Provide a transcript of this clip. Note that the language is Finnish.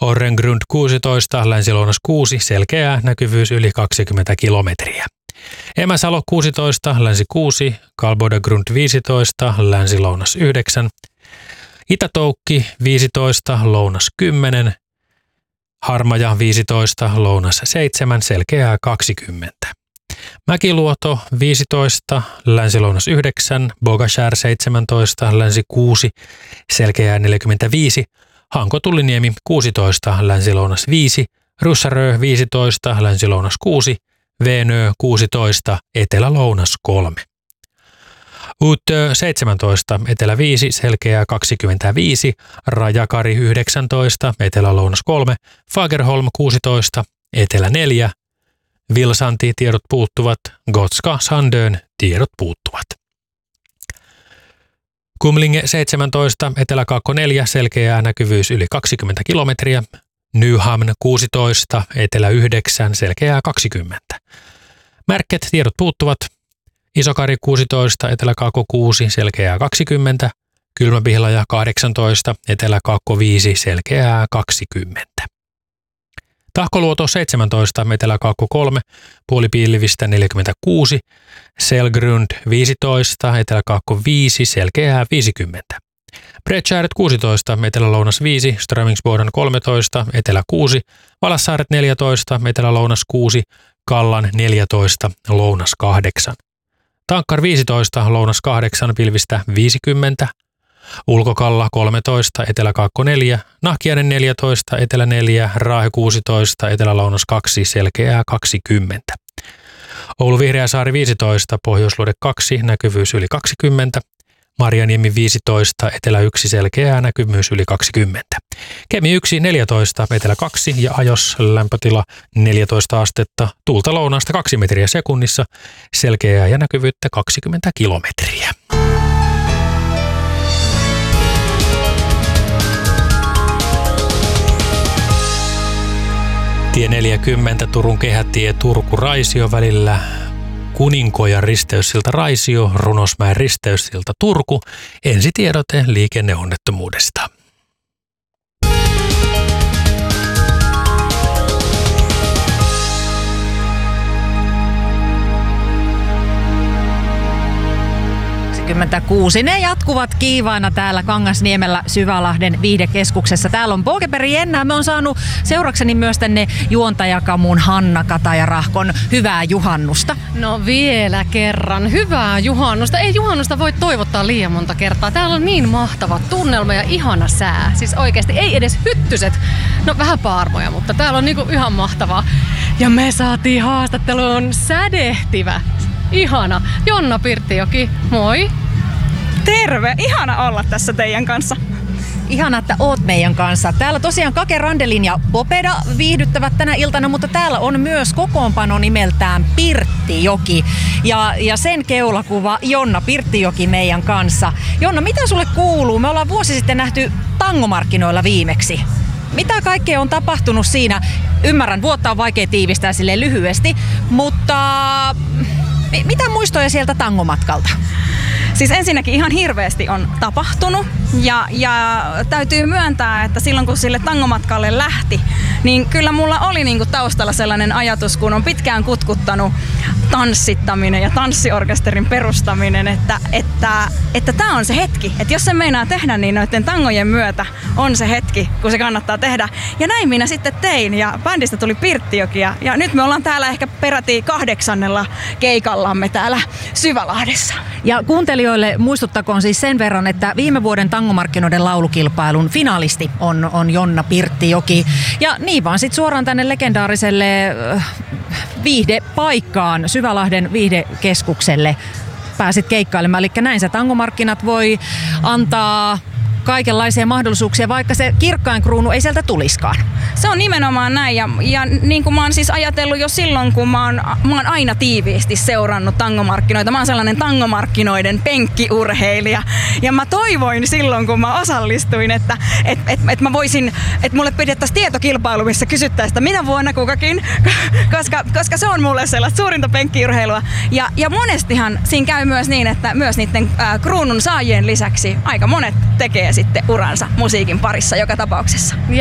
Orrengrund 16, Länsi-Lounas 6, selkeä näkyvyys yli 20 kilometriä. Emäsalo 16, Länsi 6, Kalbodagrund 15, Länsi-Lounas 9, Itä-Toukki 15, Lounas 10, Harmaja 15, Lounas 7, selkeää 20. Mäkiluoto 15, Länsi-Lounas 9, Bogashär 17, Länsi 6, selkeää 45, Hanko-Tulliniemi 16, Länsi-Lounas 5, Ryssärö 15, Länsi-Lounas 6, Veenö 16, Etelä-Lounas 3. Uutö 17, Etelä 5, selkeää 25, Rajakari 19, Etelä-Lounas 3, Fagerholm 16, Etelä 4, Vilsanti tiedot puuttuvat, Gotska Sandön tiedot puuttuvat. Kumlinge 17, Etelä-Kaakko 4, selkeää näkyvyys yli 20 kilometriä. Nyhamn 16, Etelä 9, selkeää 20. Märket tiedot puuttuvat. Isokari 16, Etelä-Kaakko 6, selkeää 20. Kylmäpihlaja 18, Etelä-Kaakko 5, selkeää 20. Tahkoluoto 17, Etelä-Kaakko 3, puolipilvistä 46, Selgrund 15, Etelä-Kaakko 5, selkeää 50. Bredtjäret 16, Etelä-Lounas 5, Strömingsboden 13, Etelä 6, Valassaaret 14, Etelä-Lounas 6, Kallan 14, Lounas 8. Tankkar 15, Lounas 8, pilvistä 50. Ulkokalla 13, Etelä-Kaakko 4, Nahkiainen 14, Etelä 4, Raahe 16, Etelä-Lounas 2, selkeää 20. Oulu Vihreäsaari 15, Pohjoisluode 2, näkyvyys yli 20. Marjaniemi 15, Etelä 1, selkeää näkyvyys yli 20. Kemi 1, 14, Etelä 2 ja Ajos lämpötila 14 astetta, tuulta lounaasta 2 metriä sekunnissa, selkeää ja näkyvyyttä 20 kilometriä. Tie 40, Turun kehätie Turku-Raisio välillä, Kuninkojan risteyssilta Raisio, Runosmäen risteyssilta Turku. Ensitiedote liikenneonnettomuudesta. Ne jatkuvat kiivaina täällä Kangasniemellä Syvälahden viihdekeskuksessa. Täällä on Pokeperi Jennää. Me on saanut seurakseni myös tänne juontajakamuun Hanna Kataja-Rahkon. Hyvää juhannusta. No vielä kerran. Hyvää juhannusta. Ei juhannusta voi toivottaa liian monta kertaa. Täällä on niin mahtava tunnelma ja ihana sää. Siis oikeasti ei edes hyttyset. No vähän paarmoja, mutta täällä on niinku ihan mahtavaa. Ja me saatiin haastatteluun sädehtivä. Ihana. Jonna Pirttijoki, moi. Terve! Ihana olla tässä teidän kanssa. Ihana, että oot meidän kanssa. Täällä tosiaan Kake Randelin ja Popeda viihdyttävät tänä iltana, mutta täällä on myös kokoonpano nimeltään Pirttijoki. Ja sen keulakuva Jonna Pirttijoki meidän kanssa. Jonna, mitä sulle kuuluu? Me ollaan vuosi sitten nähty tangomarkkinoilla viimeksi. Mitä kaikkea on tapahtunut siinä? Ymmärrän, vuotta on vaikea tiivistää silleen lyhyesti, mutta mitä muistoja sieltä tangomatkalta? Siis ensinnäkin ihan hirveästi on tapahtunut ja täytyy myöntää, että silloin kun sille tangomatkalle lähti, niin kyllä mulla oli niinku taustalla sellainen ajatus, kun on pitkään kutkuttanut tanssittaminen ja tanssiorkesterin perustaminen, että tää on se hetki, että jos se meinaa tehdä, niin noiden tangojen myötä on se hetki, kun se kannattaa tehdä. Ja näin minä sitten tein ja bändistä tuli Pirttijoki ja nyt me ollaan täällä ehkä peräti 8. keikallamme täällä Syvälahdessa. Ja kuuntelijoille muistuttakoon siis sen verran, että viime vuoden tangomarkkinoiden laulukilpailun finalisti on Jonna Pirttijoki. Ja niin vaan sitten suoraan tänne legendaariselle viihdepaikkaan, Syvälahden viihdekeskukselle pääsit keikkailemaan. Eli näin se tangomarkkinat voi antaa kaikenlaisia mahdollisuuksia, vaikka se kirkkain kruunu ei sieltä tuliskaan. Se on nimenomaan näin ja niin kuin mä oon siis ajatellut jo silloin, kun mä oon aina tiiviisti seurannut tangomarkkinoita. Mä oon sellainen tangomarkkinoiden penkkiurheilija ja mä toivoin silloin, kun mä osallistuin, että mä voisin, että mulle pidettäisiin tietokilpailu, missä kysyttäisiin, että minä vuonna kukakin, koska se on mulle sellaista suurinta penkkiurheilua. Ja monestihan siinä käy myös niin, että myös niiden kruunun saajien lisäksi aika monet tekee sitten uransa musiikin parissa joka tapauksessa.